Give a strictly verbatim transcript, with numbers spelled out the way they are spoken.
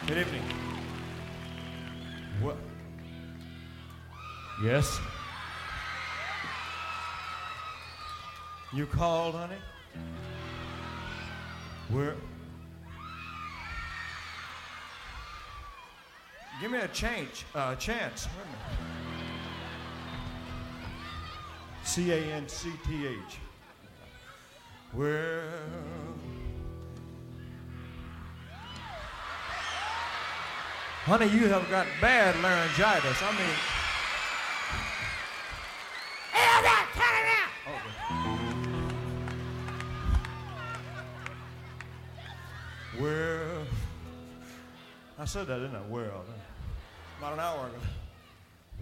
Good evening. What? Yes? You called, honey? Where? Give me a change, uh, chance. Wait a minute. C A N C T H. Well, honey, you have got bad laryngitis. I mean, hell that, turn it out. Okay. Well, I said that, didn't I? Well, about an hour ago.